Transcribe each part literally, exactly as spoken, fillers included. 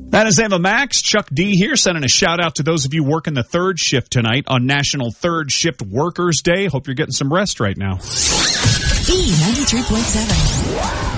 That is Ava Max. Chuck D here, sending a shout out to those of you working the third shift tonight on National Third Shift Workers Day. Hope you're getting some rest right now. B ninety-three point seven.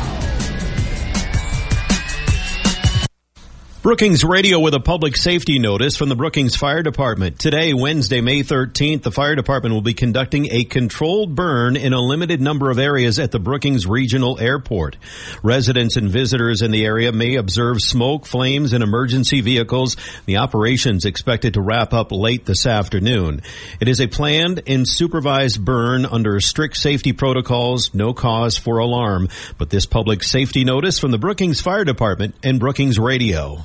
Brookings Radio with a public safety notice from the Brookings Fire Department. Today, Wednesday, May thirteenth, the fire department will be conducting a controlled burn in a limited number of areas at the Brookings Regional Airport. Residents and visitors in the area may observe smoke, flames, and emergency vehicles. The operation's expected to wrap up late this afternoon. It is a planned and supervised burn under strict safety protocols, no cause for alarm. But this public safety notice from the Brookings Fire Department and Brookings Radio.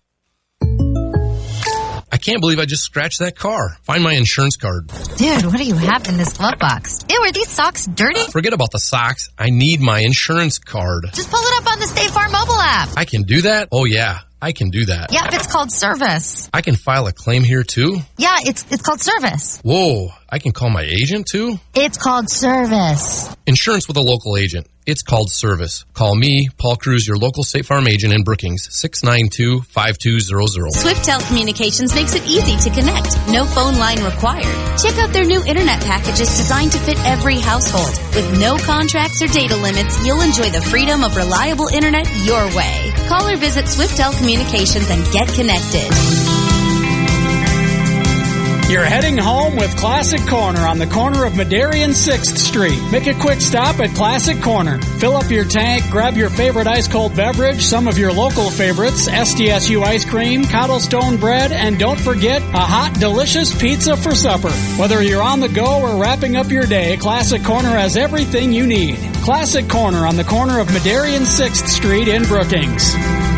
I can't believe I just scratched that car. Find my insurance card. Dude, what do you have in this glove box? Ew, are these socks dirty? Forget about the socks. I need my insurance card. Just pull it up on the State Farm mobile app. I can do that? Oh, yeah. I can do that. Yep, it's called service. I can file a claim here, too? Yeah, it's it's called service. Whoa, I can call my agent, too? It's called service. Insurance with a local agent. It's called service. Call me, Paul Cruz, your local State Farm agent in Brookings, six nine two, five two zero zero. Swiftel Communications makes it easy to connect. No phone line required. Check out their new internet packages designed to fit every household. With no contracts or data limits, you'll enjoy the freedom of reliable internet your way. Call or visit Swiftel Communications and get connected. You're heading home with Classic Corner on the corner of Madera and sixth Street. Make a quick stop at Classic Corner. Fill up your tank, grab your favorite ice-cold beverage, some of your local favorites, S D S U ice cream, cobblestone bread, and don't forget a hot, delicious pizza for supper. Whether you're on the go or wrapping up your day, Classic Corner has everything you need. Classic Corner on the corner of Madera and sixth Street in Brookings.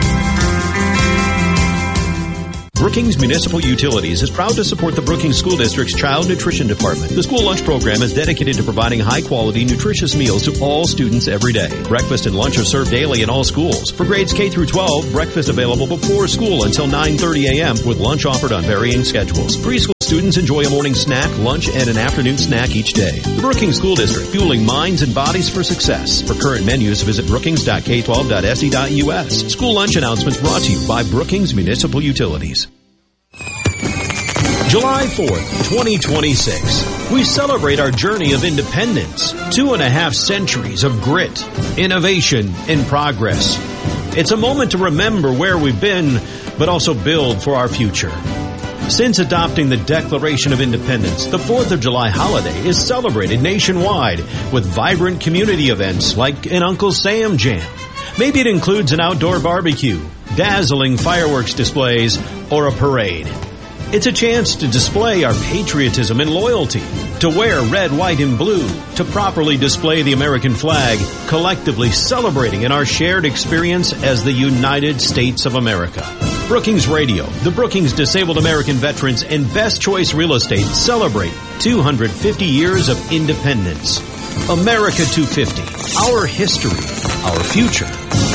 Brookings Municipal Utilities is proud to support the Brookings School District's Child Nutrition Department. The school lunch program is dedicated to providing high-quality, nutritious meals to all students every day. Breakfast and lunch are served daily in all schools. For grades K through twelve, breakfast available before school until nine thirty a.m. with lunch offered on varying schedules. Preschool students enjoy a morning snack, lunch, and an afternoon snack each day. The Brookings School District, fueling minds and bodies for success. For current menus, visit brookings dot k twelve dot s e dot u s. School lunch announcements brought to you by Brookings Municipal Utilities. July fourth, twenty twenty-six. We celebrate our journey of independence. Two and a half centuries of grit, innovation, and progress. It's a moment to remember where we've been, but also build for our future. Since adopting the Declaration of Independence, the fourth of July holiday is celebrated nationwide with vibrant community events like an Uncle Sam Jam. Maybe it includes an outdoor barbecue, dazzling fireworks displays, or a parade. It's a chance to display our patriotism and loyalty, to wear red, white, and blue, to properly display the American flag, collectively celebrating in our shared experience as the United States of America. Brookings Radio, the Brookings Disabled American Veterans, and Best Choice Real Estate celebrate two hundred fifty years of independence. America two fifty, our history, our future.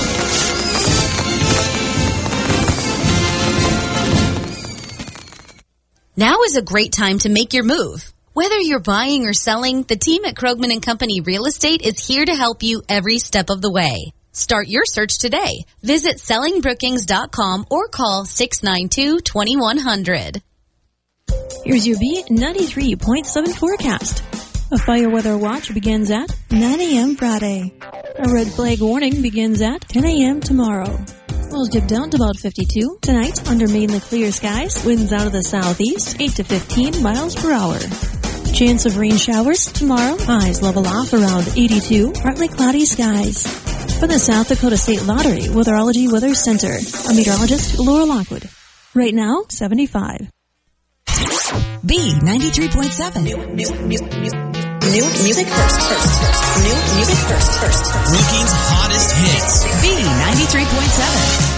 Now is a great time to make your move. Whether you're buying or selling, the team at Krogman and Company Real Estate is here to help you every step of the way. Start your search today. Visit selling brookings dot com or call six nine two, two one zero zero. Here's your B ninety-three point seven forecast. A fire weather watch begins at nine a.m. Friday. A red flag warning begins at ten a.m. tomorrow. We'll dip down to about fifty-two. Tonight, under mainly clear skies, winds out of the southeast, eight to fifteen miles per hour. Chance of rain showers tomorrow. Highs level off around eighty-two. Partly cloudy skies. From the South Dakota State Lottery Weatherology Weather Center, I'm meteorologist Laura Lockwood. Right now, seventy-five. B ninety-three point seven. New, new, new, new, new music first, first, first. New music first, first, first. Brookings' hottest hits. B ninety-three point seven.